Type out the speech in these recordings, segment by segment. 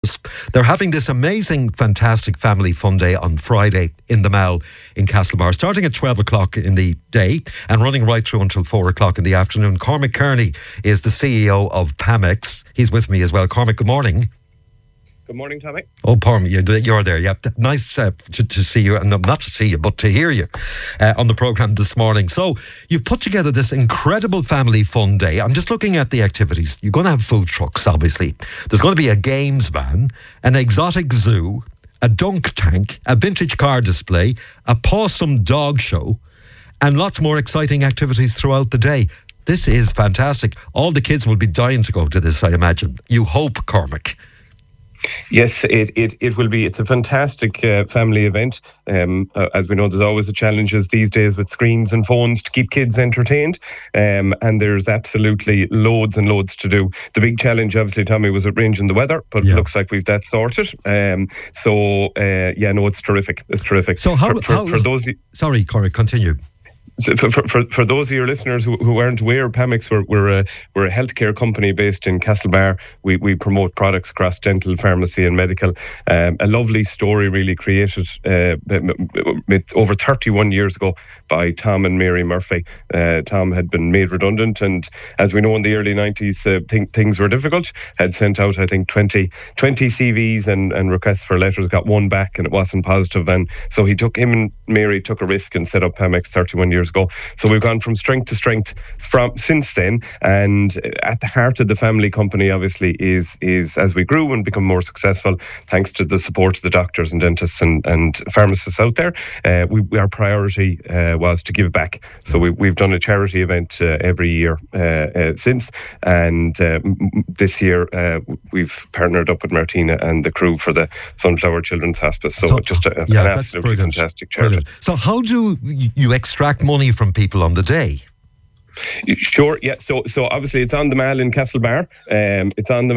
They're having this amazing, fantastic family fun day on Friday in the Mall in Castlebar, starting at 12 o'clock in the day and running right through until 4 o'clock in the afternoon. Cormac Kearney is the CEO of Pamex. He's with me as well. Cormac, good morning. Good morning, Tommy. Oh, pardon me, you're there. Yeah, nice to see you, and not to see you, but to hear you on the programme this morning. So you've put together this incredible family fun day. I'm just looking at the activities. You're going to have food trucks, obviously. There's going to be a games van, an exotic zoo, a dunk tank, a vintage car display, a pawsome dog show, and lots more exciting activities throughout the day. This is fantastic. All the kids will be dying to go to this, I imagine. You hope, Cormac. Yes, it will be. It's a fantastic family event. As we know, there's always the challenges these days with screens and phones to keep kids entertained. And there's absolutely loads and loads to do. The big challenge, obviously, Tommy, was arranging the weather, but it looks like we've that sorted. It's terrific. It's terrific. So for those... Sorry, Cormac, continue. So for those of your listeners who aren't aware, Pamex, we're a healthcare company based in Castlebar. We promote products across dental, pharmacy and medical. A lovely story really created over 31 years ago by Tom and Mary Murphy. Tom had been made redundant, and as we know, in the early 90s, things were difficult. Had sent out, I think, 20 CVs and requests for letters, got one back, and it wasn't positive. And so him and Mary took a risk and set up Pamex 31 years ago. So we've gone from strength to strength since then. And at the heart of the family company, obviously, is as we grew and become more successful, thanks to the support of the doctors and dentists and pharmacists out there, our priority was to give back. So we've done a charity event every year since, and this year we've partnered up with Martina and the crew for the Sunflower Children's Hospice. So just an absolutely fantastic charity. Brilliant. So how do you extract money from people on the day? Sure, yeah. So obviously it's on the Mall in Castlebar. And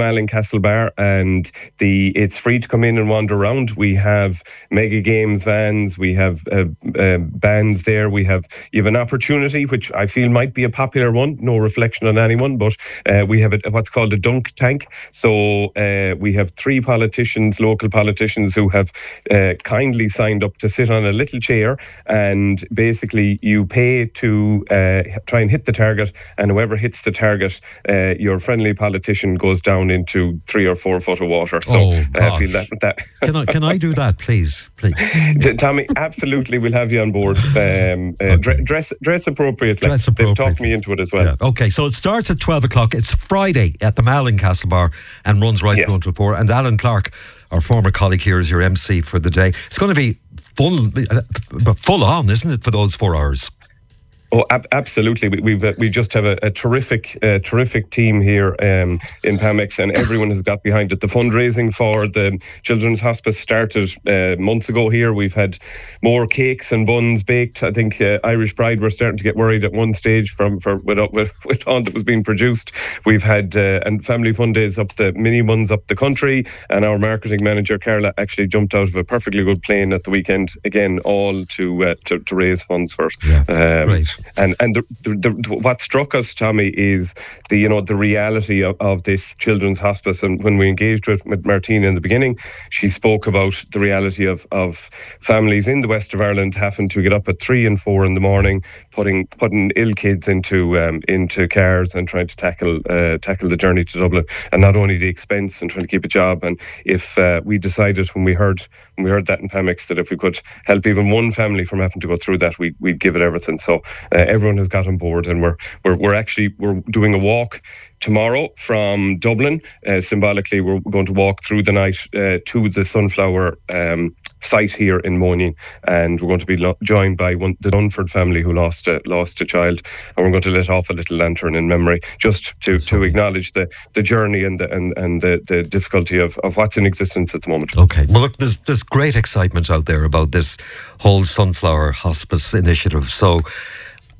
it's free to come in and wander around. We have mega games vans. We have bands there. You have an opportunity, which I feel might be a popular one. No reflection on anyone, but we have what's called a dunk tank. So we have 3 local politicians, who have kindly signed up to sit on a little chair, and basically you pay to try and hit the target, and whoever hits the target, your friendly politician goes down into 3 or 4 foot of water. So I feel that. Can I do that, please? Tommy, absolutely, we'll have you on board. Dress appropriately. They've talked me into it as well. Yeah. Okay, so it starts at 12 o'clock. It's Friday at the Mall in Castlebar and runs right through until 4. And Alan Clark, our former colleague here, is your MC for the day. It's going to be full on, isn't it, for those 4 hours? Oh, absolutely. We just have a terrific team here in Pamex, and everyone has got behind it. The fundraising for the Children's Hospice started months ago here. We've had more cakes and buns baked. I think Irish Pride were starting to get worried at one stage with all that was being produced. We've had and family fun days the mini ones up the country, and our marketing manager Carla actually jumped out of a perfectly good plane at the weekend again, all to raise funds for it. Yeah, great. And what struck us, Tommy, is the reality of this children's hospice. And when we engaged with Martina in the beginning, she spoke about the reality of families in the west of Ireland having to get up at 3 and 4 in the morning, putting ill kids into cars and trying to tackle the journey to Dublin, and not only the expense and trying to keep a job. And if we decided when we heard that in Pamex that if we could help even one family from having to go through that, we'd give it everything. So everyone has got on board, and we're doing a walk tomorrow from Dublin. Symbolically, we're going to walk through the night to the Sunflower site here in Moynihan, and we're going to be joined by the Dunford family who lost a child, and we're going to let off a little lantern in memory, just to acknowledge the journey and the difficulty of what's in existence at the moment. Okay, well look, there's great excitement out there about this whole Sunflower Hospice initiative. So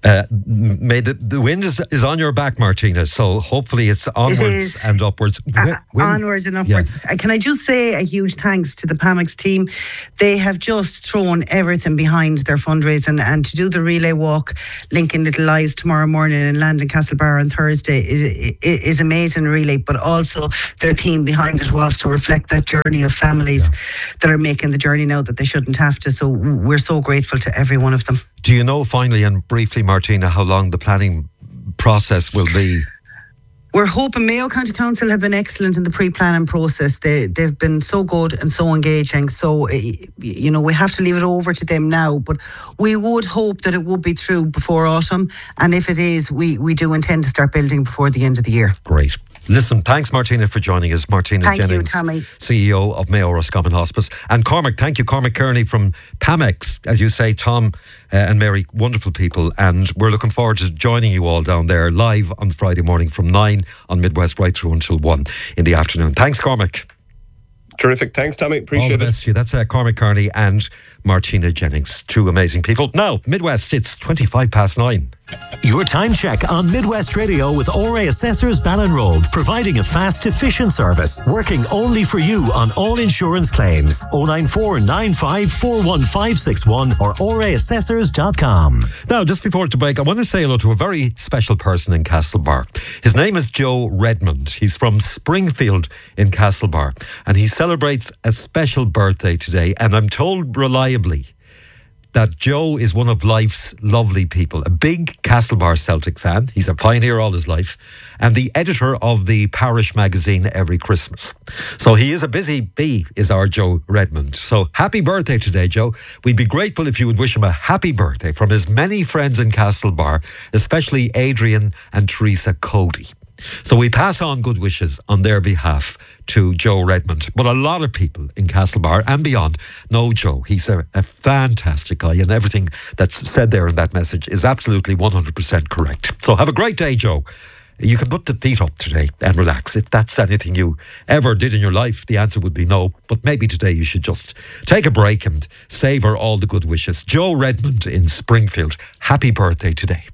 May the wind is on your back, Martina, so hopefully it's onwards and upwards. Onwards and upwards. Yeah. Can I just say a huge thanks to the PAMEX team? They have just thrown everything behind their fundraising, and to do the relay walk, linking little lives tomorrow morning and land in Castlebar on Thursday is amazing, really. But also their team behind it was to reflect that journey of families that are making the journey now that they shouldn't have to. So we're so grateful to every one of them. Do you know, finally and briefly, Martina, how long the planning process will be? We're hoping. Mayo County Council have been excellent in the pre-planning process. They've been so good and so engaging. So, we have to leave it over to them now. But we would hope that it would be through before autumn. And if it is, we do intend to start building before the end of the year. Great. Listen, thanks, Martina, for joining us. Martina Jennings, you, Tommy. CEO of Mayo Roscommon Hospice. And Cormac, thank you, Cormac Kearney from PAMEX. As you say, Tom and Mary, wonderful people. And we're looking forward to joining you all down there live on Friday morning from 9 on Midwest right through until 1 in the afternoon. Thanks, Cormac. Terrific. Thanks, Tommy. Appreciate all the best it. To you. That's Cormac Kearney and Martina Jennings. Two amazing people. Now, Midwest, it's 9:25. Your time check on Midwest Radio with ORA Assessors Ballinrobe, providing a fast, efficient service, working only for you on all insurance claims. 094 95 41561 or oraassessors.com. Now, just before the break, I want to say hello to a very special person in Castlebar. His name is Joe Redmond. He's from Springfield in Castlebar, and he celebrates a special birthday today. And I'm told reliably that Joe is one of life's lovely people, a big Castlebar Celtic fan. He's a pioneer all his life, and the editor of the parish magazine Every Christmas. So he is a busy bee, is our Joe Redmond. So happy birthday today, Joe. We'd be grateful if you would wish him a happy birthday from his many friends in Castlebar, especially Adrian and Teresa Cody. So we pass on good wishes on their behalf to Joe Redmond. But a lot of people in Castlebar and beyond know Joe. He's a fantastic guy, and everything that's said there in that message is absolutely 100% correct. So have a great day, Joe. You can put the feet up today and relax. If that's anything you ever did in your life, the answer would be no. But maybe today you should just take a break and savour all the good wishes. Joe Redmond in Springfield, happy birthday today.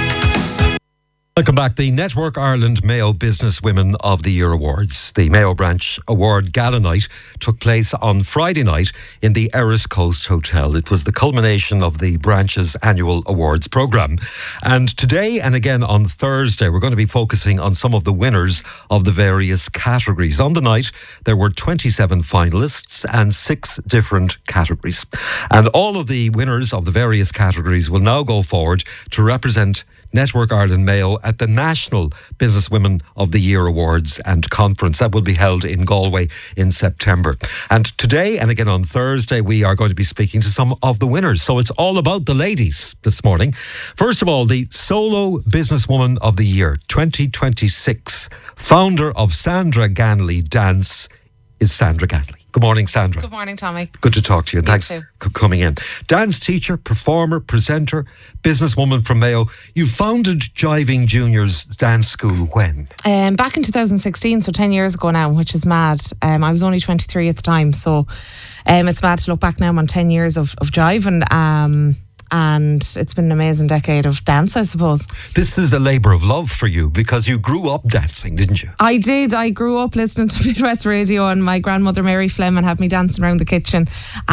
Welcome back. The Network Ireland Mayo Business Women of the Year Awards, the Mayo Branch Award Gala Night, took place on Friday night in the Erris Coast Hotel. It was the culmination of the branch's annual awards programme. And today and again on Thursday, we're going to be focusing on some of the winners of the various categories. On the night, there were 27 finalists and 6 different categories. And all of the winners of the various categories will now go forward to represent Network Ireland Mayo at the National Businesswomen of the Year Awards and Conference that will be held in Galway in September. And today and again on Thursday, we are going to be speaking to some of the winners. So it's all about the ladies this morning. First of all, the Solo Businesswoman of the Year 2026, founder of Sandra Ganley Dance, is Sandra Ganley. Good morning, Sandra. Good morning, Tommy. Good to talk to you, and thanks for coming in. Dance teacher, performer, presenter, businesswoman from Mayo. You founded Jiving Juniors Dance School when? Back in 2016, so 10 years ago now, which is mad. I was only 23 at the time, so it's mad to look back now on 10 years of jiving. And it's been an amazing decade of dance, I suppose. This is a labour of love for you because you grew up dancing, didn't you? I did. I grew up listening to Midwest Radio, and my grandmother Mary Fleming had me dancing around the kitchen.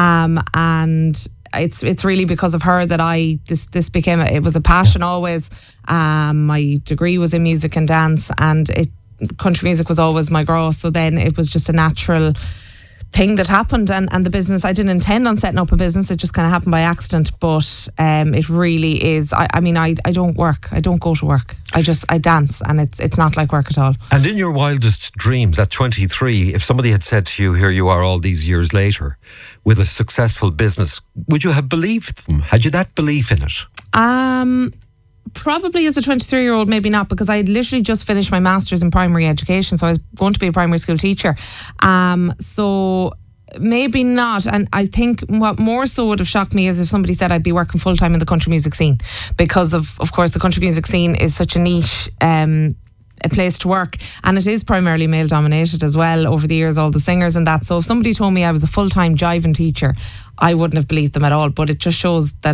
And it's really because of her that this became it was a passion always. My degree was in music and dance, and country music was always my grow. So then it was just a natural thing that happened, and the business, I didn't intend on setting up a business. It just kind of happened by accident, but it really is. I mean, I don't work. I don't go to work. I dance, and it's not like work at all. And in your wildest dreams at 23, if somebody had said to you, here you are all these years later with a successful business, would you have believed them? Had you that belief in it? Probably as a 23-year-old, maybe not, because I had literally just finished my master's in primary education, so I was going to be a primary school teacher. So maybe not. And I think what more so would have shocked me is if somebody said I'd be working full-time in the country music scene, because of course the country music scene is such a niche a place to work, and it is primarily male dominated as well over the years, all the singers and that. So if somebody told me I was a full-time jiving teacher, I wouldn't have believed them at all. But it just shows that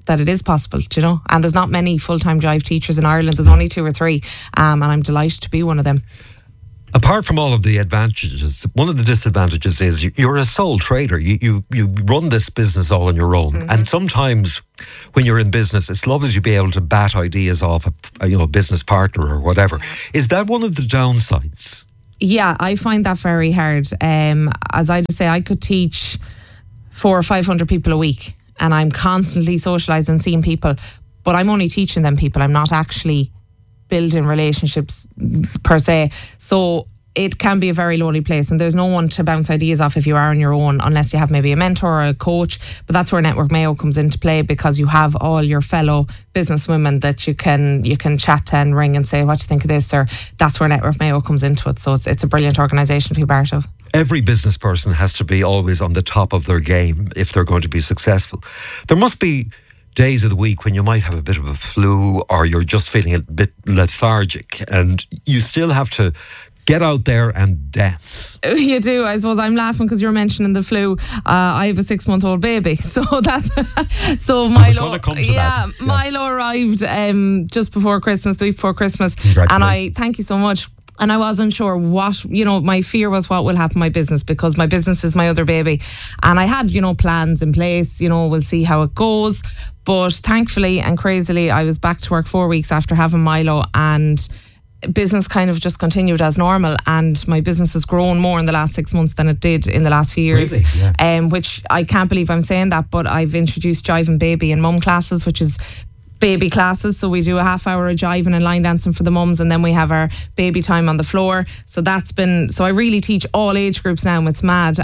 that it is possible, do you know? And there's not many full-time Jive teachers in Ireland. There's only 2 or 3, and I'm delighted to be one of them. Apart from all of the advantages, one of the disadvantages is you're a sole trader. You run this business all on your own. And sometimes when you're in business, it's lovely to be able to bat ideas off a business partner or whatever. Is that one of the downsides? Yeah, I find that very hard. As I just say, I could teach 400 or 500 people a week, and I'm constantly socialising, seeing people, but I'm only teaching them people. I'm not actually building relationships per se. So it can be a very lonely place, and there's no one to bounce ideas off if you are on your own, unless you have maybe a mentor or a coach. But that's where Network Mayo comes into play, because you have all your fellow businesswomen that you can chat to and ring and say, what do you think of this? Or that's where Network Mayo comes into it. So it's a brilliant organisation to be part of. Every business person has to be always on the top of their game if they're going to be successful. There must be days of the week when you might have a bit of a flu, or you're just feeling a bit lethargic, and you still have to get out there and dance. You do. I suppose I'm laughing because you're mentioning the flu. I have a 6-month-old baby, so that's so Milo. I was going to come to that. Yeah, Milo arrived just before Christmas, the week before Christmas, and I thank you so much. And I wasn't sure what, my fear was what will happen to my business, because my business is my other baby. And I had, plans in place, we'll see how it goes. But thankfully and crazily, I was back to work 4 weeks after having Milo, and business kind of just continued as normal. And my business has grown more in the last 6 months than it did in the last few years. Really? Yeah. Which I can't believe I'm saying that, but I've introduced Jive and Baby and Mum classes, which is baby classes. So we do a half hour of jiving and line dancing for the mums, and then we have our baby time on the floor. So I really teach all age groups now, and it's mad.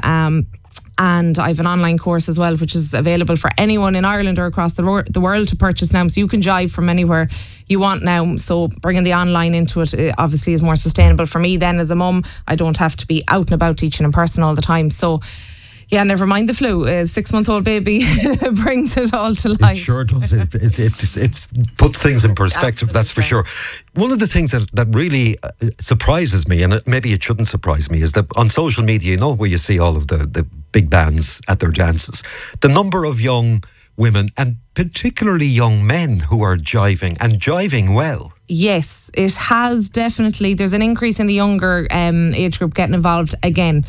And I have an online course as well, which is available for anyone in Ireland or across the world to purchase now. So you can jive from anywhere you want now. So bringing the online into it obviously is more sustainable for me then as a mum. I don't have to be out and about teaching in person all the time. So yeah, never mind the flu. A 6-month-old baby brings it all to life. It sure does. It puts things in perspective, absolutely, that's for sure. One of the things that really surprises me, and maybe it shouldn't surprise me, is that on social media, where you see all of the big bands at their dances, the number of young women and particularly young men who are jiving, and jiving well. Yes, it has definitely. There's an increase in the younger age group getting involved again.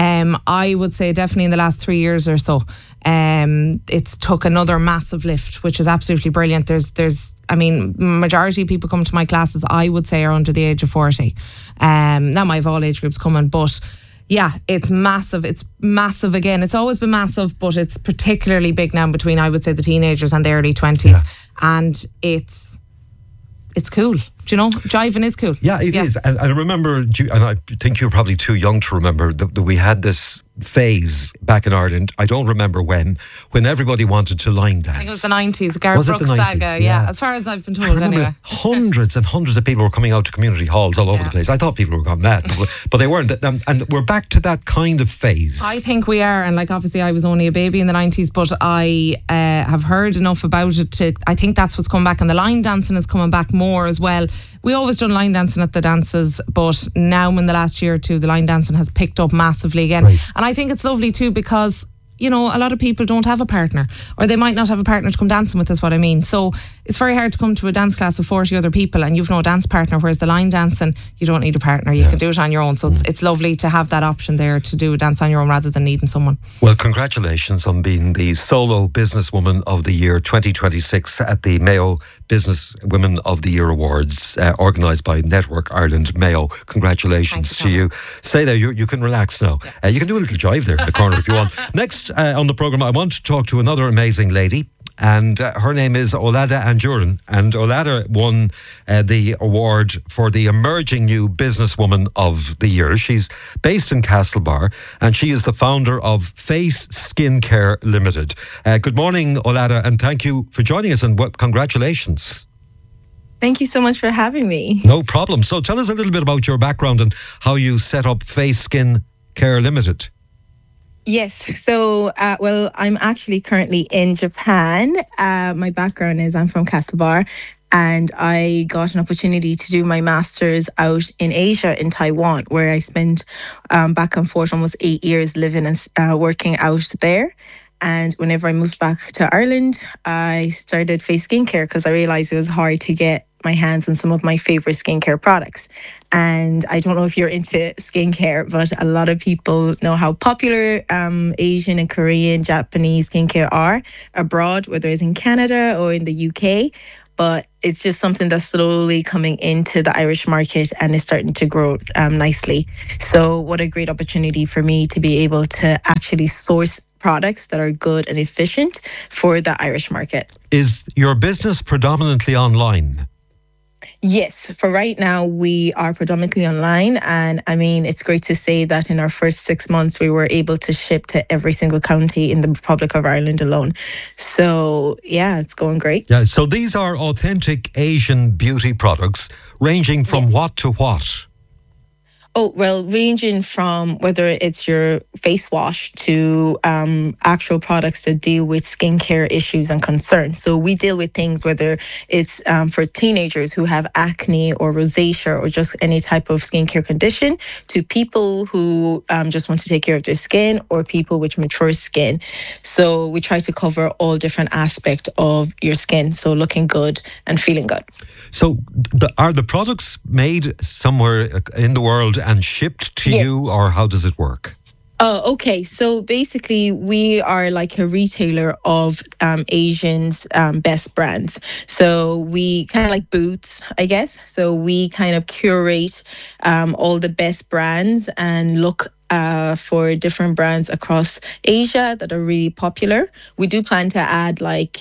I would say definitely in the last 3 years or so. It's took another massive lift, which is absolutely brilliant. Majority of people come to my classes, I would say, are under the age of 40. Now I have all age groups coming, but yeah, it's massive. It's massive again. It's always been massive, but it's particularly big now between, I would say, the teenagers and the early 20s. Yeah. And it's cool. Do you know? Jiving is cool. Yeah, it is. And I remember, and I think you're probably too young to remember, that we had this phase back in Ireland, I don't remember when everybody wanted to line dance. I think it was the 90s, Gareth Brooks saga, yeah, as far as I've been told anyway. Hundreds and hundreds of people were coming out to community halls all over the place. I thought people were gone mad, but they weren't. And we're back to that kind of phase. I think we are, and obviously I was only a baby in the 90s, but I have heard enough about it I think that's what's coming back, and the line dancing is coming back more as well. We always done line dancing at the dances, but now in the last year or two, the line dancing has picked up massively again. Right. And I think it's lovely too, because a lot of people don't have a partner, or they might not have a partner to come dancing with, is what I mean. So it's very hard to come to a dance class of 40 other people and you've no dance partner, whereas the line dancing, you don't need a partner. You can do it on your own. So it's lovely to have that option there to do a dance on your own rather than needing someone. Well, congratulations on being the Solo Businesswoman of the Year 2026 at the Mayo Business Women of the Year Awards, organised by Network Ireland Mayo. Congratulations to you. Stay there, you can relax now. You can do a little jive there in the corner if you want. Next on the programme, I want to talk to another amazing lady, and her name is Olada Anjurin, and Olada won the award for the Emerging New Businesswoman of the Year. She's based in Castlebar, and she is the founder of Face Skincare Limited. Good morning, Olada, and thank you for joining us, and congratulations. Thank you so much for having me. No problem. So tell us a little bit about your background and how you set up Face Skincare Limited. Yes. So, I'm actually currently in Japan. My background is I'm from Castlebar, and I got an opportunity to do my master's out in Asia, in Taiwan, where I spent back and forth almost 8 years living and working out there. And whenever I moved back to Ireland, I started Face Skincare because I realized it was hard to get my hands on some of my favorite skincare products. And I don't know if you're into skincare, but a lot of people know how popular Asian and Korean, Japanese skincare are abroad, whether it's in Canada or in the UK. But it's just something that's slowly coming into the Irish market and is starting to grow nicely. So what a great opportunity for me to be able to actually source products that are good and efficient for the Irish market. Is your business predominantly online? Yes, for right now, we are predominantly online. And I mean, it's great to say that in our first 6 months, we were able to ship to every single county in the Republic of Ireland alone. So yeah, it's going great. Yeah, so these are authentic Asian beauty products ranging from what to what? Oh, well, ranging from whether it's your face wash to actual products that deal with skincare issues and concerns. So we deal with things whether it's for teenagers who have acne or rosacea or just any type of skincare condition, to people who just want to take care of their skin, or people with mature skin. So we try to cover all different aspects of your skin. So looking good and feeling good. So are the products made somewhere in the world and shipped to you, or how does it work? Oh, okay. So basically, we are like a retailer of Asians' best brands. So we kind of like Boots, I guess. So we kind of curate all the best brands and look for different brands across Asia that are really popular. We do plan to add like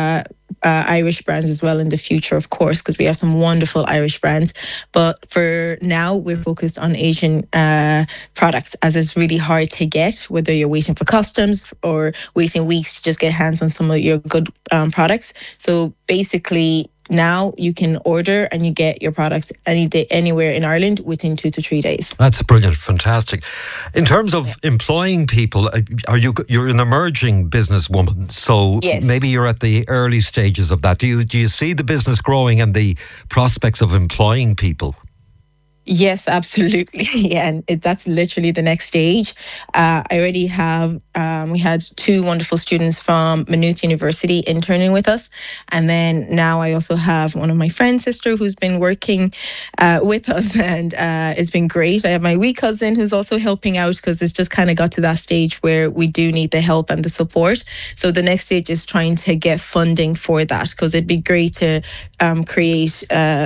Irish brands as well in the future, of course, because we have some wonderful Irish brands. But for now, we're focused on Asian products, as it's really hard to get, whether you're waiting for customs or waiting weeks to just get hands on some of your good products. So basically, now you can order and you get your products any day, anywhere in Ireland within 2 to 3 days. That's brilliant, fantastic. In terms of employing people, you're an emerging businesswoman, so maybe you're at the early stages of that. Do you see the business growing and the prospects of employing people? Yes, absolutely. Yeah, and that's literally the next stage. I already have, we had 2 wonderful students from Maynooth University interning with us. And then now I also have one of my friend's sister who's been working with us, and it's been great. I have my wee cousin who's also helping out, because it's just kind of got to that stage where we do need the help and the support. So the next stage is trying to get funding for that, because it'd be great to create,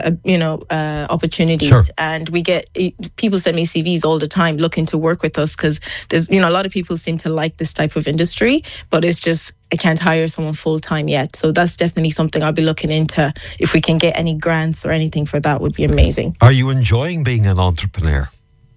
opportunities. Sure. And we get people send me CVs all the time looking to work with us, because there's a lot of people seem to like this type of industry, but it's just I can't hire someone full time yet. So that's definitely something I'll be looking into. If we can get any grants or anything for that, would be amazing. Are you enjoying being an entrepreneur?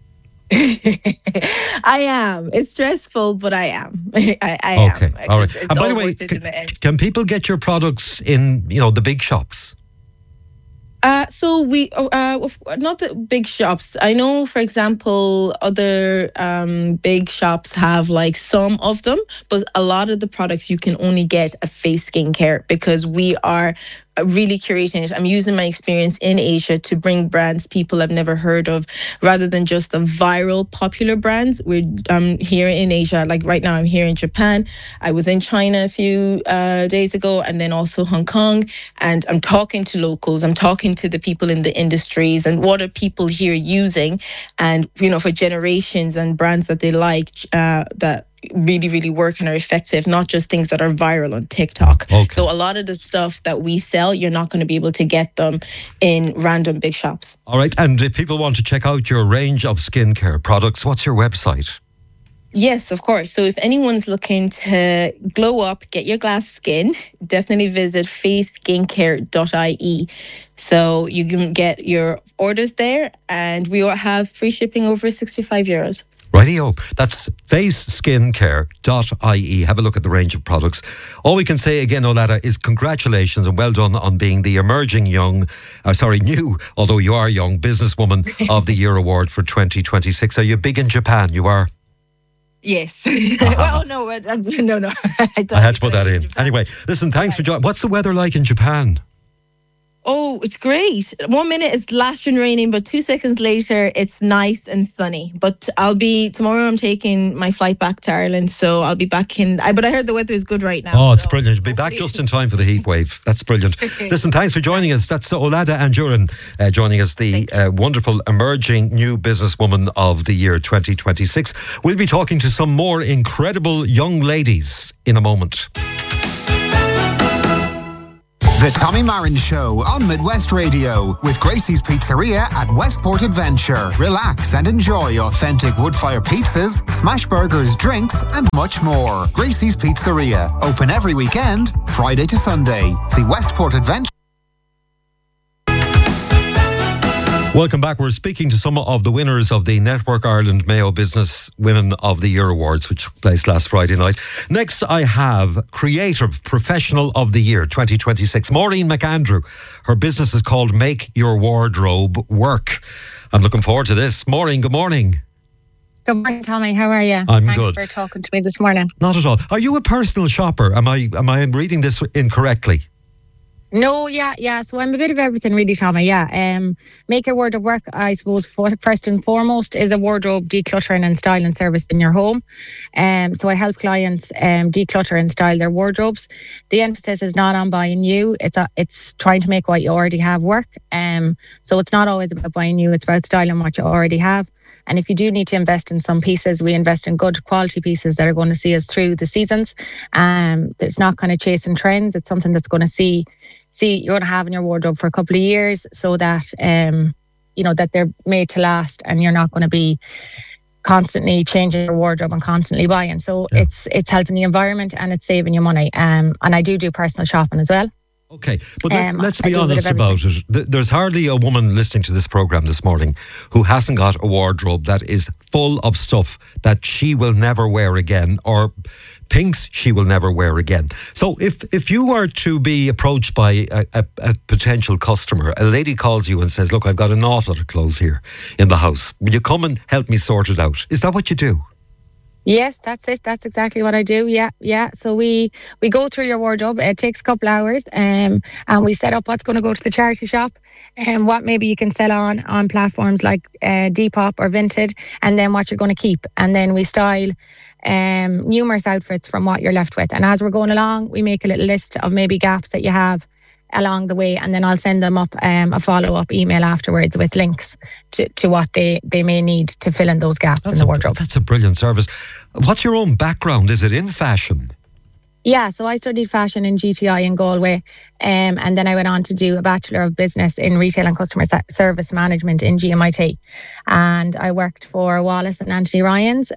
I am. It's stressful, but I am. I okay. am. All right. And by the way, can people get your products in the big shops? So we, not the big shops. I know, for example, other big shops have like some of them, but a lot of the products you can only get at Face Skincare, because we are really curating it. I'm using my experience in Asia to bring brands people have never heard of, rather than just the viral popular brands. We're here in Asia. Like right now, I'm here in Japan. I was in China a few days ago, and then also Hong Kong. And I'm talking to locals. I'm talking to the people in the industries, and what are people here using, and for generations, and brands that they like that really, really work and are effective, not just things that are viral on TikTok. Okay. So a lot of the stuff that we sell, you're not going to be able to get them in random big shops. All right. And if people want to check out your range of skincare products, what's your website? Yes, of course. So if anyone's looking to glow up, get your glass skin, definitely visit faceskincare.ie. So you can get your orders there, and we will have free shipping over €65. Rightio. That's faceskincare.ie. Have a look at the range of products. All we can say again, Olata, is congratulations and well done on being the emerging new, although you are young, businesswoman of the Year Award for 2026. Are you big in Japan? You are? Yes. Uh-huh. no. I had to put that in. Anyway, listen, thanks for joining. What's the weather like in Japan? Oh, it's great. 1 minute it's lashing raining, but 2 seconds later it's nice and sunny. But tomorrow I'm taking my flight back to Ireland, so I'll be back but I heard the weather is good right now. Oh, it's brilliant. You'll be back just in time for the heat wave. That's brilliant. Listen, thanks for joining us. That's Olada Anjurin joining us, the wonderful emerging new businesswoman of the year 2026. We'll be talking to some more incredible young ladies in a moment. The Tommy Marin Show on Midwest Radio with Gracie's Pizzeria at Westport Adventure. Relax and enjoy authentic wood-fire pizzas, smash burgers, drinks and much more. Gracie's Pizzeria, open every weekend, Friday to Sunday. See Westport Adventure. Welcome back. We're speaking to some of the winners of the Network Ireland Mayo Business Women of the Year Awards, which took place last Friday night. Next, I have Creative Professional of the Year 2026, Maureen McAndrew. Her business is called Make Your Wardrobe Work. I'm looking forward to this. Maureen, good morning. Good morning, Tommy. How are you? I'm Thanks good. Thanks for talking to me this morning. Not at all. Are you a personal shopper? Am I reading this incorrectly? No, yeah. So I'm a bit of everything, really, Tommy. Yeah. Make Your Wardrobe Work, I suppose, first and foremost, is a wardrobe decluttering and styling service in your home. So I help clients declutter and style their wardrobes. The emphasis is not on buying new. It's trying to make what you already have work. So it's not always about buying new. It's about styling what you already have. And if you do need to invest in some pieces, we invest in good quality pieces that are going to see us through the seasons. It's not kind of chasing trends. It's something that's going to see you're going to have in your wardrobe for a couple of years, so that that they're made to last, and you're not going to be constantly changing your wardrobe and constantly buying. So it's helping the environment and it's saving you money. And I do personal shopping as well. Okay, but let's be honest about it. There's hardly a woman listening to this programme this morning who hasn't got a wardrobe that is full of stuff that she will never wear again, or thinks she will never wear again. So if you were to be approached by a potential customer, a lady calls you and says, look, I've got an awful lot of clothes here in the house. Will you come and help me sort it out? Is that what you do? Yes, that's it. That's exactly what I do. Yeah. So we go through your wardrobe. It takes a couple hours, and we set up what's going to go to the charity shop, and what maybe you can sell on platforms like Depop or Vinted, and then what you're going to keep. And then we style numerous outfits from what you're left with. And as we're going along, we make a little list of maybe gaps that you have along the way, and then I'll send them up a follow-up email afterwards with links to what they may need to fill in those gaps in the wardrobe. That's a brilliant service. What's your own background? Is it in fashion? Yeah, so I studied fashion in GTI in Galway, and then I went on to do a Bachelor of Business in Retail and Customer Service Management in GMIT. And I worked for Wallace and Anthony Ryan's.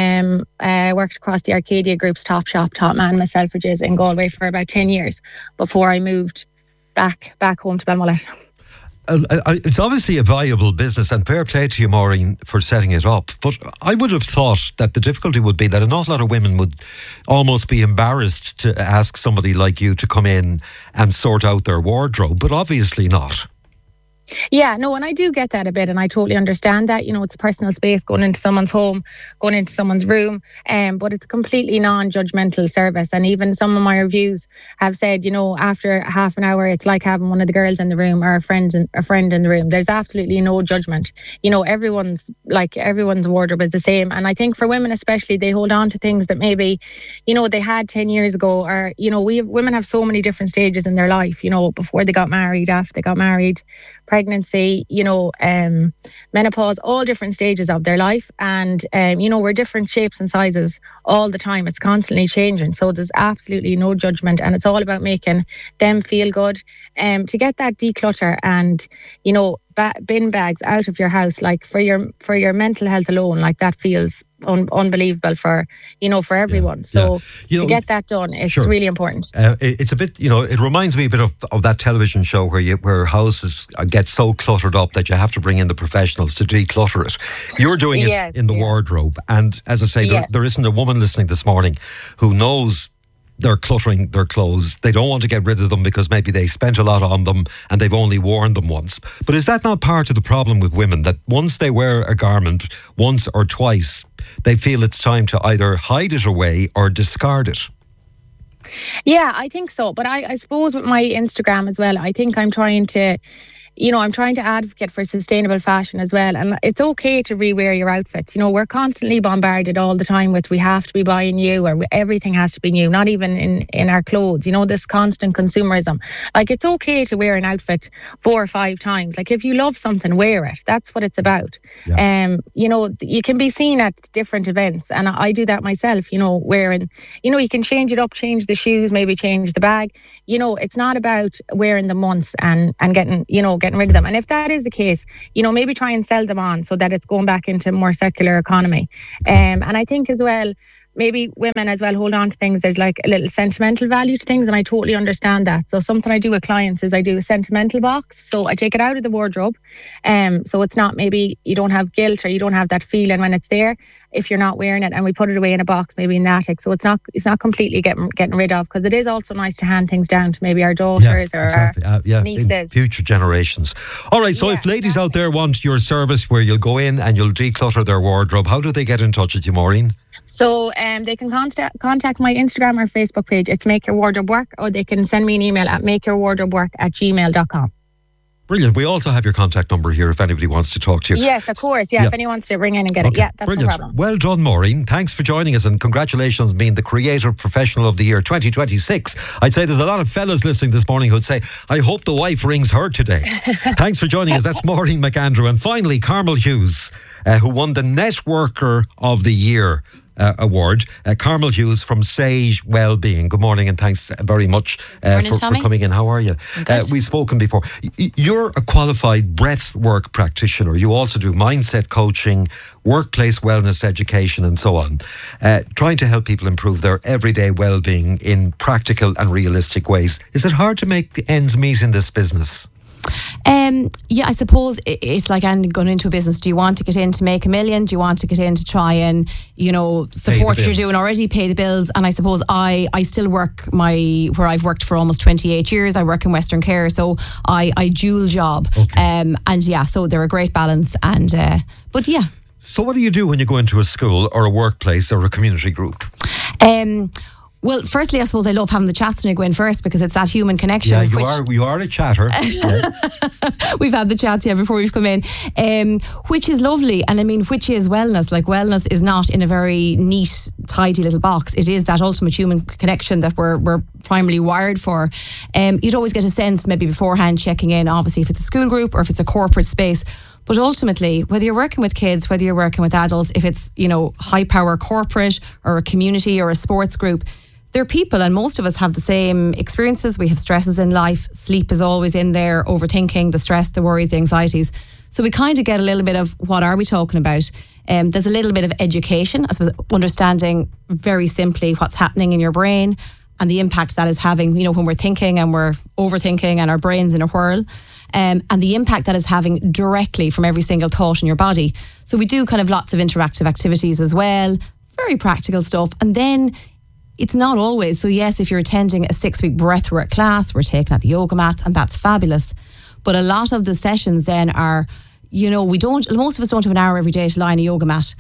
I worked across the Arcadia Group's Topshop, Topman, and Selfridges in Galway for about 10 years before I moved back home to Balmullet. It's obviously a viable business, and fair play to you, Maureen, for setting it up. But I would have thought that the difficulty would be that an awful lot of women would almost be embarrassed to ask somebody like you to come in and sort out their wardrobe, but obviously not. Yeah, no, and I do get that a bit, and I totally understand that. It's a personal space, going into someone's home, going into someone's room, but it's a completely non-judgmental service. And even some of my reviews have said, after half an hour, it's like having one of the girls in the room or a friend in the room. There's absolutely no judgment. Everyone's wardrobe is the same. And I think for women especially, they hold on to things that maybe, they had 10 years ago, or, women have so many different stages in their life, before they got married, after they got married, pregnancy, menopause, all different stages of their life. And, we're different shapes and sizes all the time. It's constantly changing. So there's absolutely no judgment. And it's all about making them feel good. To get that declutter and, bin bags out of your house, like for your mental health alone, like that feels unbelievable for everyone. Yeah. So to get that done, it's really important. It's a bit, it reminds me a bit of that television show where houses get so cluttered up that you have to bring in the professionals to declutter it. You're doing it in the wardrobe, and as I say, there isn't a woman listening this morning who knows they're cluttering their clothes. They don't want to get rid of them because maybe they spent a lot on them and they've only worn them once. But is that not part of the problem with women, that once they wear a garment once or twice, they feel it's time to either hide it away or discard it? Yeah, I think so. But I suppose with my Instagram as well, I think I'm trying to advocate for sustainable fashion as well. And it's okay to rewear your outfits. We're constantly bombarded all the time with we have to be buying new, or everything has to be new, not even in our clothes. This constant consumerism. Like, it's okay to wear an outfit 4 or 5 times. Like, if you love something, wear it. That's what it's about. Yeah. You can be seen at different events, and I do that myself, wearing, you can change it up, change the shoes, maybe change the bag. It's not about wearing them once and getting rid of them. And if that is the case, maybe try and sell them on so that it's going back into a more circular economy. And I think as well, maybe women as well hold on to things. There's like a little sentimental value to things, and I totally understand that. So something I do with clients is I do a sentimental box. So I take it out of the wardrobe. So it's not, maybe you don't have guilt or you don't have that feeling when it's there if you're not wearing it, and we put it away in a box, maybe in the attic. So it's not completely getting rid of, because it is also nice to hand things down to maybe our daughters or our nieces. Future generations. All right, so if ladies out there want your service where you'll go in and you'll declutter their wardrobe, how do they get in touch with you, Maureen? So they can contact my Instagram or Facebook page. It's Make Your Wardrobe Work, or they can send me an email at makeyourwardrobework@gmail.com. Brilliant. We also have your contact number here if anybody wants to talk to you. Yes, of course. Yeah, if anyone wants to ring in and get it. Yeah, that's brilliant. No problem. Well done, Maureen. Thanks for joining us, and congratulations on being the Creative Professional of the Year 2026. I'd say there's a lot of fellas listening this morning who'd say, I hope the wife rings her today. Thanks for joining us. That's Maureen McAndrew. And finally, Carmel Hughes, who won the Networker of the Year award. Carmel Hughes from Sage Wellbeing. Good morning, and thanks very much for coming in. How are you? We've spoken before. You're a qualified breath work practitioner. You also do mindset coaching, workplace wellness education, and so on, trying to help people improve their everyday well-being in practical and realistic ways. Is it hard to make the ends meet in this business? Yeah, I suppose it's like going into a business. Do you want to get in to make $1 million? Do you want to get in to try and, support what you're doing already, pay the bills? And I suppose I still work where I've worked for almost 28 years. I work in Western Care, so I dual job. Okay. And yeah, so they're a great balance. And but yeah. So what do you do when you go into a school or a workplace or a community group? Well, firstly, I suppose I love having the chats when I go in first, because it's that human connection. Yeah, you are a chatter. We've had the chats before we've come in, which is lovely. And I mean, which is wellness. Like, wellness is not in a very neat, tidy little box. It is that ultimate human connection that we're primarily wired for. You'd always get a sense maybe beforehand, checking in, obviously, if it's a school group or if it's a corporate space. But ultimately, whether you're working with kids, whether you're working with adults, if it's, high power corporate or a community or a sports group, they're people, and most of us have the same experiences. We have stresses in life. Sleep is always in there, overthinking, the stress, the worries, the anxieties. So we kind of get a little bit of what are we talking about. There's a little bit of education, I suppose, understanding very simply what's happening in your brain and the impact that is having, when we're thinking and we're overthinking and our brain's in a whirl. And the impact that is having directly from every single thought in your body. So we do kind of lots of interactive activities as well, very practical stuff. And then it's not always. So yes, if you're attending a 6-week breathwork class, we're taking out the yoga mats, and that's fabulous. But a lot of the sessions then are, most of us don't have an hour every day to lie on a yoga mat.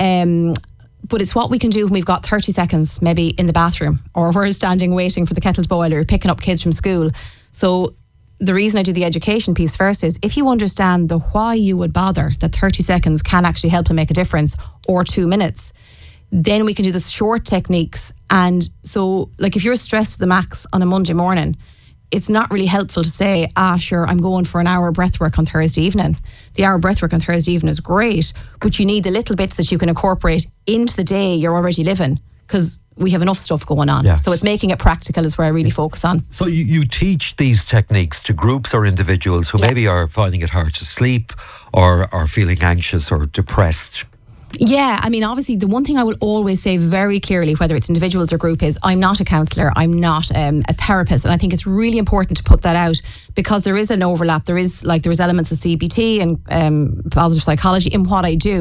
But it's what we can do when we've got 30 seconds maybe in the bathroom, or we're standing waiting for the kettle to boil, or picking up kids from school. So the reason I do the education piece first is if you understand the why you would bother, that 30 seconds can actually help and make a difference, or 2 minutes, then we can do the short techniques. And so, like, if you're stressed to the max on a Monday morning, it's not really helpful to say, sure, I'm going for an hour breathwork on Thursday evening. The hour breathwork on Thursday evening is great, but you need the little bits that you can incorporate into the day you're already living, because we have enough stuff going on. Yes. So it's making it practical is where I really focus on. So you teach these techniques to groups or individuals who maybe are finding it hard to sleep, or are feeling anxious or depressed. Yeah, I mean, obviously, the one thing I will always say very clearly, whether it's individuals or group, is I'm not a counsellor, I'm not a therapist. And I think it's really important to put that out, because there is an overlap. There is elements of CBT and positive psychology in what I do.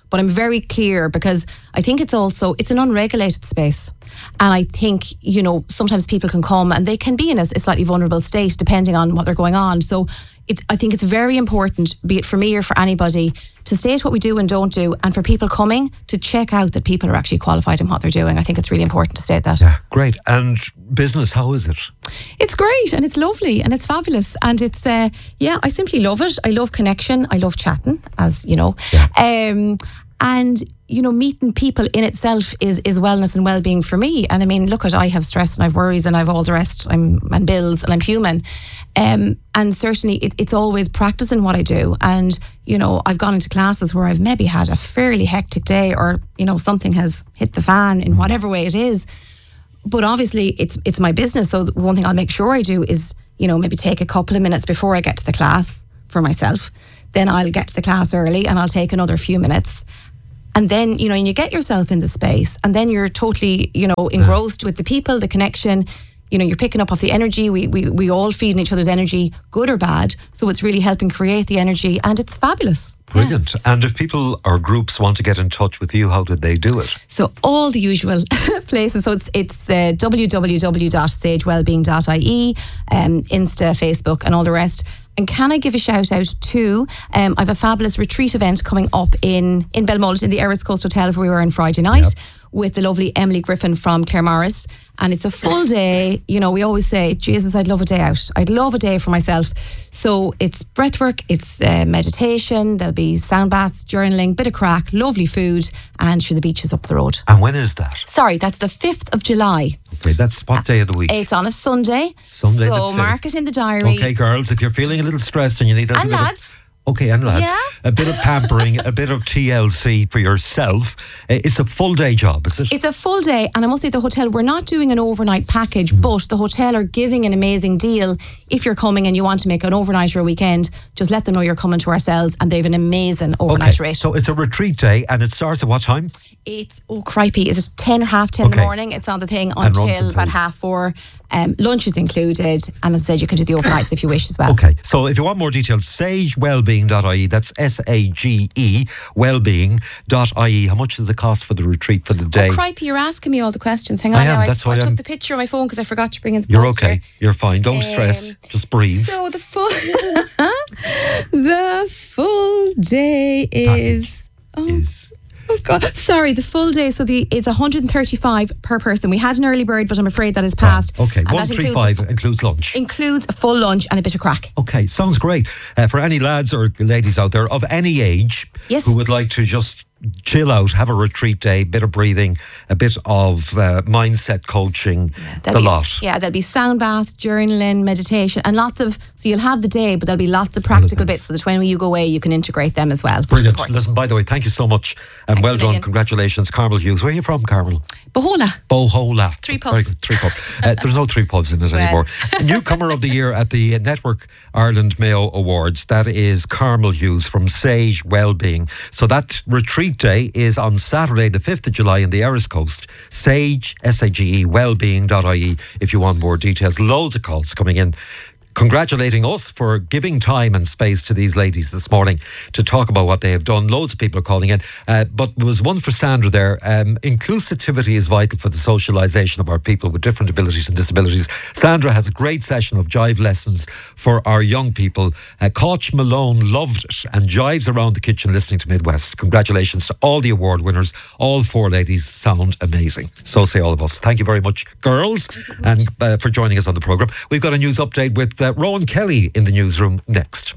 But I'm very clear because I think it's an unregulated space. And I think, sometimes people can come and they can be in a slightly vulnerable state depending on what they're going on. So I think it's very important, be it for me or for anybody, to state what we do and don't do, and for people coming to check out that people are actually qualified in what they're doing. I think it's really important to state that. Yeah, great. And business, how is it? It's great and it's lovely and it's fabulous. And it's, I simply love it. I love connection. I love chatting, as you know. Yeah. And, meeting people in itself is wellness and well-being for me. And I mean, look, I have stress and I have worries and I have all the rest, and bills, and I'm human. And certainly it's always practicing what I do. And, I've gone into classes where I've maybe had a fairly hectic day, or, something has hit the fan in whatever way it is. But obviously it's my business. So one thing I'll make sure I do is, maybe take a couple of minutes before I get to the class for myself. Then I'll get to the class early and I'll take another few minutes. And then, you get yourself in the space, and then you're totally, engrossed with the people, the connection. You're picking up off the energy. We all feed in each other's energy, good or bad. So it's really helping create the energy, and it's fabulous. Brilliant. Yeah. And if people or groups want to get in touch with you, how did they do it? So all the usual places. So it's www.sagewellbeing.ie, Insta, Facebook, and all the rest. And can I give a shout out to, I have a fabulous retreat event coming up in Belmullet in the Eris Coast Hotel, where we were on Friday night, with the lovely Emily Griffin from Claremorris. And it's a full day. We always say, Jesus, I'd love a day out. I'd love a day for myself. So it's breathwork, it's meditation, there'll be sound baths, journaling, bit of crack, lovely food, and the beach is up the road. And when is that? Sorry, that's the 5th of July. Okay, that's what day of the week? It's on a Sunday. So mark it in the diary. Okay, girls, if you're feeling a little stressed and you need a and lads. Okay, and lads, a bit of pampering, a bit of TLC for yourself. It's a full day job, is it? It's a full day, and I must say the hotel, we're not doing an overnight package, but the hotel are giving an amazing deal. If you're coming and you want to make an overnight or a weekend, just let them know you're coming to ourselves, and they have an amazing overnight rate. So it's a retreat day, and it starts at what time? It's, crikey, is it 10 or half 10 in the morning? It's on the thing until about 3:30. Lunch is included, and as I said, you can do the overnights if you wish as well. Okay, so if you want more details, sagewellbeing.ie, that's SAGE wellbeing.ie. How much does it cost for the retreat for the day? Oh, crikey, you're asking me all the questions. Hang on now, I took the picture on my phone because I forgot to bring in the poster. You're okay, you're fine, don't stress, just breathe. So the full the full day is... Oh God! Sorry, the full day. So it's 135 per person. We had an early bird, but I'm afraid that is passed. Okay, 135 includes lunch. Includes a full lunch and a bit of crack. Okay, sounds great. For any lads or ladies out there of any age who would like to just chill out, have a retreat day, bit of breathing, a bit of mindset coaching, lot. Yeah, there'll be sound bath, journaling, meditation, and lots of, so you'll have the day, but there'll be lots of practical bits so that when you go away, you can integrate them as well. Brilliant. Listen, by the way, thank you so much, and well done. Congratulations, Carmel Hughes. Where are you from, Carmel? Bohola. 3 pubs. Very good, 3 pubs. There's no 3 pubs in it anymore. Newcomer of the Year at the Network Ireland Mayo Awards. That is Carmel Hughes from Sage Wellbeing. So that retreat day is on Saturday, the 5th of July in the Eris Coast. Sage, SAGE, wellbeing.ie if you want more details. Loads of calls coming in, congratulating us for giving time and space to these ladies this morning to talk about what they have done. Loads of people are calling in. But there was one for Sandra there. Inclusivity is vital for the socialisation of our people with different abilities and disabilities. Sandra has a great session of jive lessons for our young people. Koch Malone loved it and jives around the kitchen listening to Midwest. Congratulations to all the award winners. All 4 ladies sound amazing. So say all of us. Thank you very much, girls, and for joining us on the programme. We've got a news update with Rowan Kelly in the newsroom next.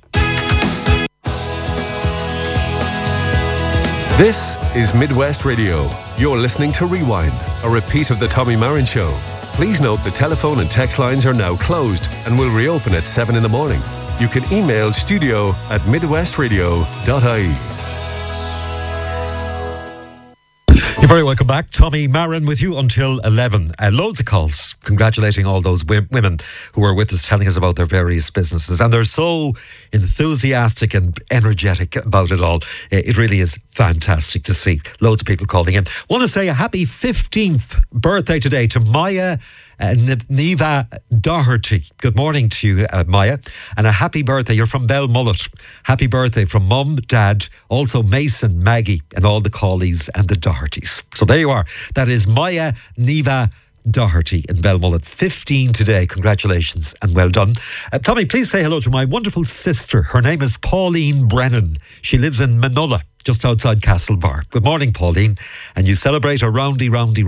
This is Midwest Radio. You're listening to Rewind, a repeat of the Tommy Marin Show. Please note the telephone and text lines are now closed and will reopen at 7 in the morning. You can email studio@midwestradio.ie. You're very welcome back. Tommy Marin with you until 11. Loads of calls congratulating all those women who are with us, telling us about their various businesses. And they're so enthusiastic and energetic about it all. It really is fantastic to see. Loads of people calling in. Want to say a happy 15th birthday today to Maya Neva Doherty. Good morning to you, Maya, and a happy birthday. You're from Belmullet. Happy birthday from Mum, Dad, also Mason, Maggie, and all the Colleys and the Dohertys. So there you are. That is Maya Neva Doherty in Belmullet. 15 today. Congratulations and well done. Tommy, please say hello to my wonderful sister. Her name is Pauline Brennan. She lives in Manola, just outside Castlebar. Good morning, Pauline. And you celebrate a roundy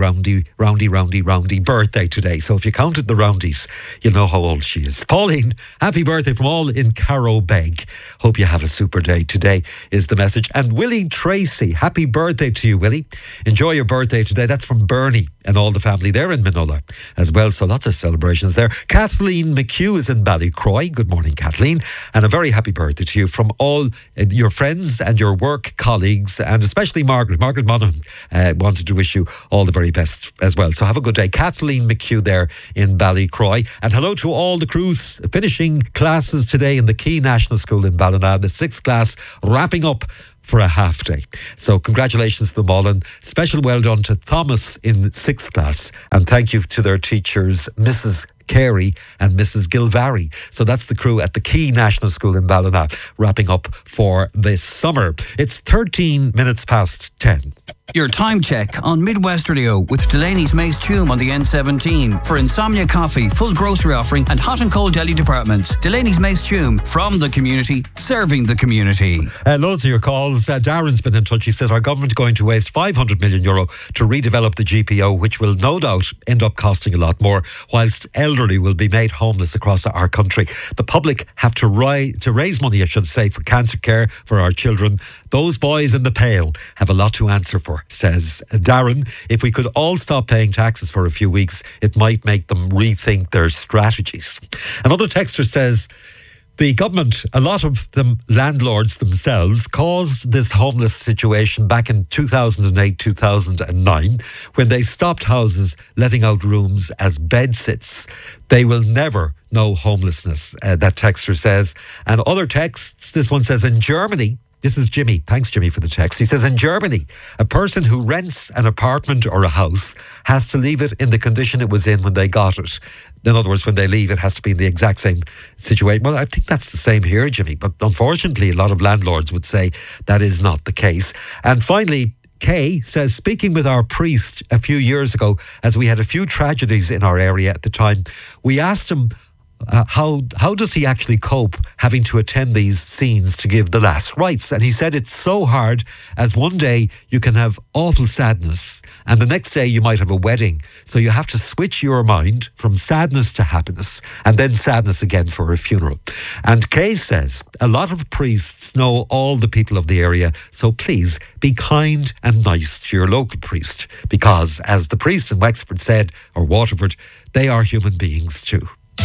birthday today. So if you counted the roundies, you'll know how old she is. Pauline, happy birthday from all in Carrowbeg. Hope you have a super day. Today is the message. And Willie Tracy, happy birthday to you, Willie. Enjoy your birthday today. That's from Bernie and all the family there in Manola as well. So lots of celebrations there. Kathleen McHugh is in Ballycroy. Good morning, Kathleen. And a very happy birthday to you from all your friends and your work colleagues, and especially Margaret Monaghan wanted to wish you all the very best as well. So have a good day. Kathleen McHugh there in Ballycroy. And hello to all the crews finishing classes today in the Key National School in Ballina, the 6th class wrapping up for a half day. So congratulations to them all, and special well done to Thomas in 6th class, and thank you to their teachers, Mrs. Carey and Mrs. Gilvary. So that's the crew at the Key National School in Ballina wrapping up for this summer. It's 13 minutes past 10. Your time check on Midwest Radio with Delaney's Mace Tume on the N17 for Insomnia Coffee, full grocery offering and hot and cold deli departments. Delaney's Mace Tume, from the community, serving the community. Loads of your calls. Darren's been in touch. He says our government is going to waste €500 million to redevelop the GPO, which will no doubt end up costing a lot more, whilst elderly will be made homeless across our country. The public have to raise money, I should say, for cancer care for our children. Those boys in the pale have a lot to answer for, says Darren. If we could all stop paying taxes for a few weeks, it might make them rethink their strategies. Another texter says, the government, a lot of them landlords themselves, caused this homeless situation back in 2008, 2009, when they stopped houses letting out rooms as bedsits. They will never know homelessness, that texter says. And other texts, this one says, in Germany, this is Jimmy. Thanks, Jimmy, for the text. He says, in Germany, a person who rents an apartment or a house has to leave it in the condition it was in when they got it. In other words, when they leave, it has to be in the exact same situation. Well, I think that's the same here, Jimmy. But unfortunately, a lot of landlords would say that is not the case. And finally, Kay says, speaking with our priest a few years ago, as we had a few tragedies in our area at the time, we asked him, how does he actually cope having to attend these scenes to give the last rites? And he said it's so hard, as one day you can have awful sadness and the next day you might have a wedding. So you have to switch your mind from sadness to happiness and then sadness again for a funeral. And Kay says a lot of priests know all the people of the area, so please be kind and nice to your local priest, because as the priest in Wexford said, or Waterford, they are human beings too.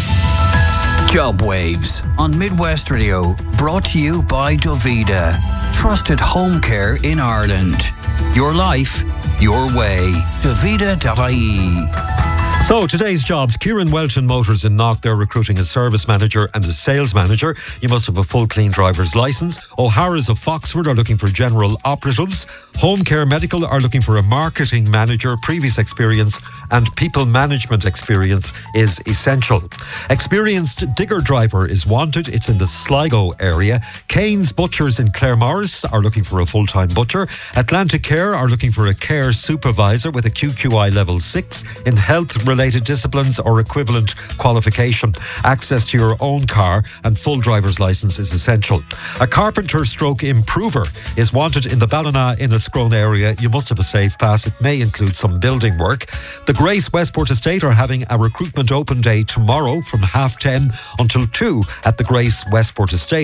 Job Waves on Midwest Radio, brought to you by Dovida, trusted home care in Ireland. Your life, your way. Dovida.ie. So today's jobs, Kieran Welton Motors in Knock, they're recruiting a service manager and a sales manager. You must have a full clean driver's licence. O'Hara's of Foxford are looking for general operatives. Home Care Medical are looking for a marketing manager. Previous experience and people management experience is essential. Experienced digger driver is wanted. It's in the Sligo area. Kane's Butchers in Claremorris are looking for a full-time butcher. Atlantic Care are looking for a care supervisor with a QQI level 6 in health-related disciplines or equivalent qualification. Access to your own car and full driver's licence is essential. A carpenter stroke improver is wanted in the Ballina Inniscrone area. You must have a safe pass. It may include some building work. The Grace Westport Estate are having a recruitment open day tomorrow from 10:30 until 2 at the Grace Westport Estate.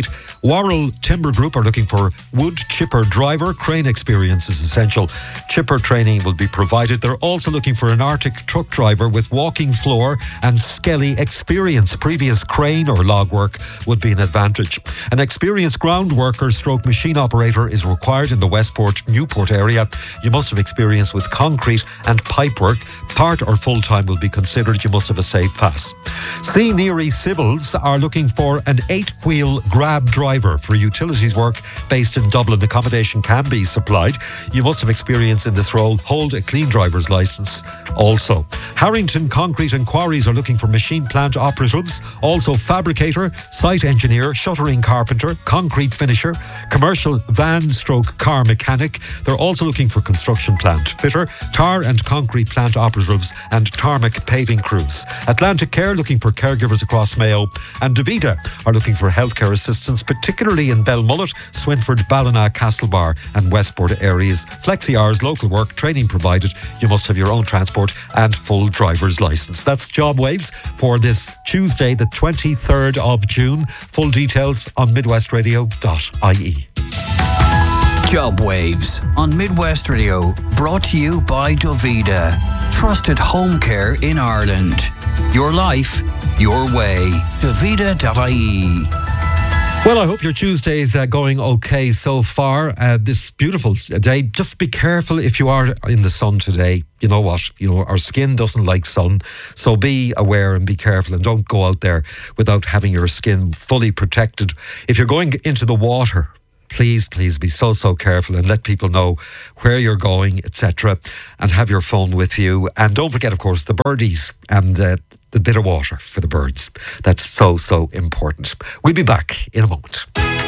Worrell Timber Group are looking for wood chipper driver. Crane experience is essential. Chipper training will be provided. They're also looking for an Arctic truck driver with walking floor and skelly experience. Previous crane or log work would be an advantage. An experienced ground worker stroke machine operator is required in the Westport Newport area. You must have experience with concrete and pipe work. Part or full time will be considered. You must have a safe pass. C. Neary Civils are looking for an 8-wheel grab driver for utilities work based in Dublin. Accommodation can be supplied. You must have experience in this role. Hold a clean driver's licence also. Harrington Concrete and Quarries are looking for machine plant operatives, also fabricator, site engineer, shuttering carpenter, concrete finisher, commercial van stroke car mechanic. They're also looking for construction plant fitter, tar and concrete plant operatives and tarmac paving crews. Atlantic Care looking for caregivers across Mayo, and Davida are looking for healthcare assistants, particularly in Belmullet, Swinford, Ballina, Castlebar and Westport areas. Flexi hours, local work, training provided. You must have your own transport and full driver's licence. That's Job Waves for this Tuesday, the 23rd of June. Full details on midwestradio.ie. Job Waves on Midwest Radio, brought to you by Davida. Trusted home care in Ireland. Your life, your way. Davida.ie. Well, I hope your Tuesday's going okay so far. This beautiful day. Just be careful if you are in the sun today. You know what? Our skin doesn't like sun. So be aware and be careful, and don't go out there without having your skin fully protected. If you're going into the water, please be so careful and let people know where you're going, etc. And have your phone with you. And don't forget, of course, the birdies and the bit of water for the birds. That's so important. We'll be back in a moment.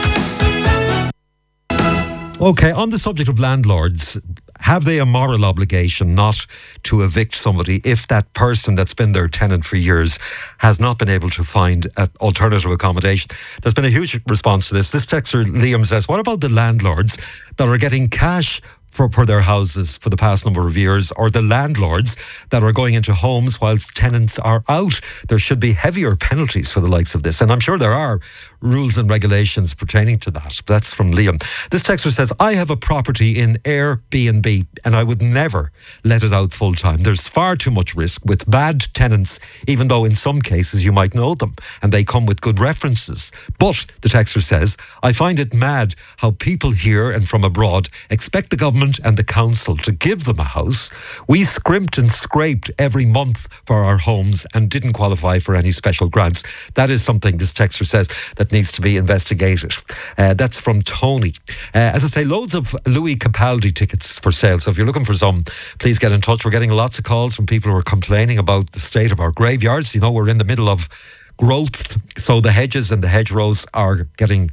Okay, on the subject of landlords, have they a moral obligation not to evict somebody if that person that's been their tenant for years has not been able to find an alternative accommodation? There's been a huge response to this. This texter, Liam, says, what about the landlords that are getting cash for their houses for the past number of years, or the landlords that are going into homes whilst tenants are out? There should be heavier penalties for the likes of this. And I'm sure there are rules and regulations pertaining to that. That's from Liam. This texter says, I have a property in Airbnb and I would never let it out full time. There's far too much risk with bad tenants, even though in some cases you might know them and they come with good references. But, the texter says, I find it mad how people here and from abroad expect the government and the council to give them a house. We scrimped and scraped every month for our homes and didn't qualify for any special grants. That is something, this texter says, that needs to be investigated. That's from Tony. As I say, loads of Louis Capaldi tickets for sale. So if you're looking for some, please get in touch. We're getting lots of calls from people who are complaining about the state of our graveyards. We're in the middle of growth, so the hedges and the hedgerows are getting,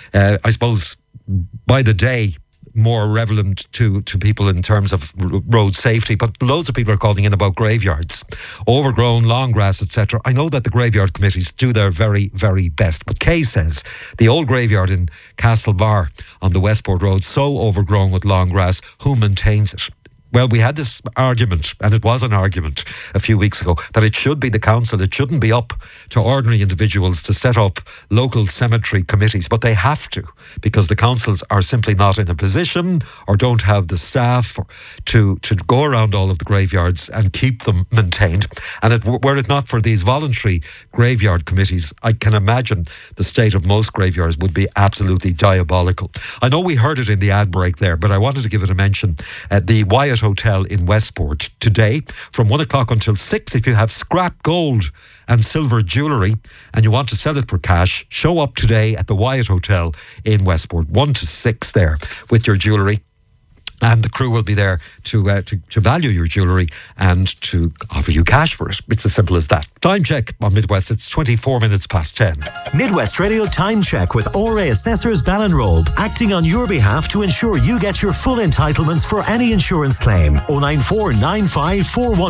I suppose, by the day, more relevant to people in terms of road safety. But loads of people are calling in about graveyards, overgrown, long grass, etc. I know that the graveyard committees do their very, very best. But Kay says the old graveyard in Castlebar on the Westport Road, so overgrown with long grass, who maintains it? Well, we had this argument, and it was an argument a few weeks ago, that it should be the council. It shouldn't be up to ordinary individuals to set up local cemetery committees, but they have to, because the councils are simply not in a position or don't have the staff to go around all of the graveyards and keep them maintained. And were it not for these voluntary graveyard committees, I can imagine the state of most graveyards would be absolutely diabolical. I know we heard it in the ad break there, but I wanted to give it a mention. The Wyatt Hotel in Westport today from 1 o'clock until 6. If you have scrap gold and silver jewellery and you want to sell it for cash, show up today at the Wyatt Hotel in Westport, 1 to 6 there with your jewellery. And the crew will be there to value your jewellery and to offer you cash for it. It's as simple as that. Time check on Midwest. It's 24 minutes past 10. Midwest Radio Time Check with ORA Assessors Ballinrobe, acting on your behalf to ensure you get your full entitlements for any insurance claim. 094 95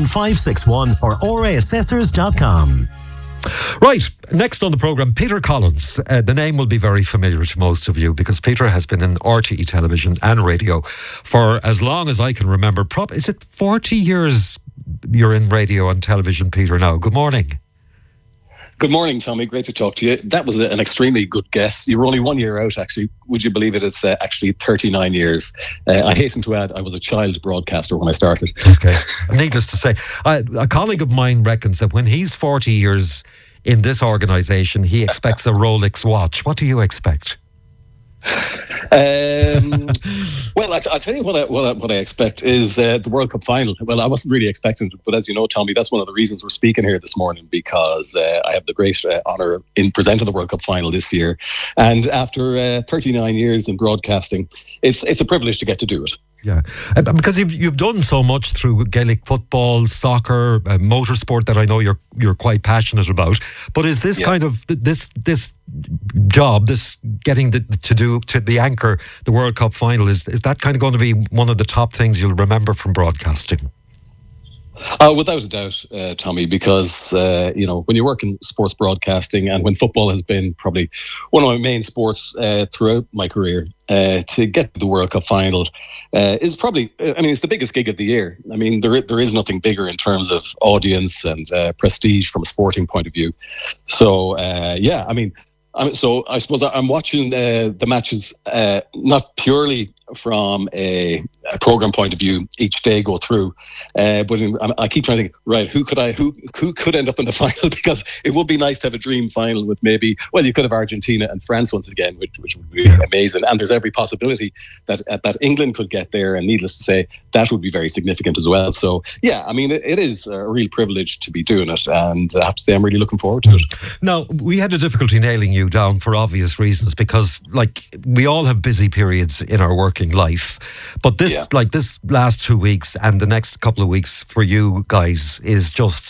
41561 or oraassessors.com. Right, next on the programme, Peter Collins. The name will be very familiar to most of you because Peter has been in RTE television and radio for as long as I can remember. Is it 40 years you're in radio and television, Peter, now? Good morning. Good morning, Tommy. Great to talk to you. That was an extremely good guess. You were only 1 year out, actually. Would you believe it? It's actually 39 years. I hasten to add, I was a child broadcaster when I started. Okay. Needless to say, a colleague of mine reckons that when he's 40 years in this organisation, he expects a Rolex watch. What do you expect? Well, I'll tell you what I expect is the World Cup final. Well, I wasn't really expecting it, but as you know, Tommy, that's one of the reasons we're speaking here this morning, because I have the great honour in presenting the World Cup final this year. And after 39 years in broadcasting, it's a privilege to get to do it. Yeah, because you've done so much through Gaelic football, soccer, motorsport that I know you're quite passionate about. But is this kind of this job, this getting to the anchor the World Cup final, is that kind of going to be one of the top things you'll remember from broadcasting? Without a doubt, Tommy, because, when you work in sports broadcasting and when football has been probably one of my main sports throughout my career, to get to the World Cup final is probably, it's the biggest gig of the year. I mean, there is nothing bigger in terms of audience and prestige from a sporting point of view. So, so I suppose I'm watching the matches not purely from a program point of view each day go through, but I keep trying to think, right, who could end up in the final, because it would be nice to have a dream final with maybe, well, you could have Argentina and France once again, which would be amazing, and there's every possibility that England could get there, and needless to say, that would be very significant as well. So yeah, it is a real privilege to be doing it, and I have to say I'm really looking forward to it. Now, we had a difficulty nailing you down for obvious reasons, because we all have busy periods in our working life, but this last 2 weeks and the next couple of weeks for you guys is just